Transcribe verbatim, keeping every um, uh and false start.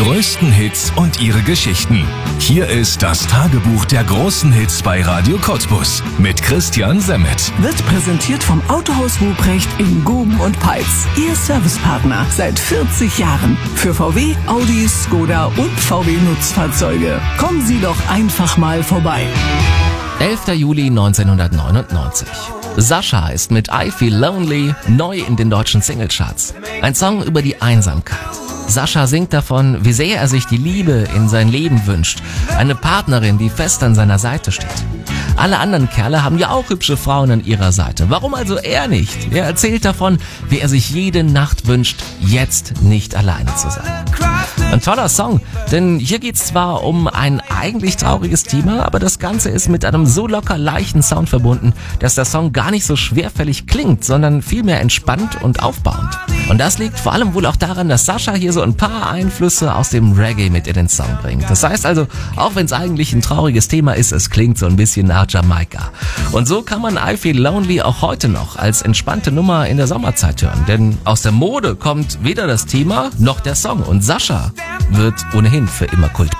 größten Hits und ihre Geschichten. Hier ist das Tagebuch der großen Hits bei Radio Cottbus mit Christian Semmet. Wird präsentiert vom Autohaus Ruprecht in Guben und Peitz. Ihr Servicepartner seit vierzig Jahren für V W, Audi, Skoda und V W Nutzfahrzeuge. Kommen Sie doch einfach mal vorbei. elfter Juli neunzehnhundertneunundneunzig. Sascha ist mit I Feel Lonely neu in den deutschen Singlecharts. Ein Song über die Einsamkeit. Sascha singt davon, wie sehr er sich die Liebe in sein Leben wünscht. Eine Partnerin, die fest an seiner Seite steht. Alle anderen Kerle haben ja auch hübsche Frauen an ihrer Seite. Warum also er nicht? Er erzählt davon, wie er sich jede Nacht wünscht, jetzt nicht alleine zu sein. Ein toller Song, denn hier geht's zwar um ein eigentlich trauriges Thema, aber das Ganze ist mit einem so locker leichten Sound verbunden, dass der Song gar nicht so schwerfällig klingt, sondern vielmehr entspannt und aufbauend. Und das liegt vor allem wohl auch daran, dass Sascha hier so ein paar Einflüsse aus dem Reggae mit in den Song bringt. Das heißt also, auch wenn es eigentlich ein trauriges Thema ist, es klingt so ein bisschen nach Jamaika. Und so kann man I Feel Lonely auch heute noch als entspannte Nummer in der Sommerzeit hören. Denn aus der Mode kommt weder das Thema noch der Song. Und Sascha wird ohnehin für immer Kult bleiben.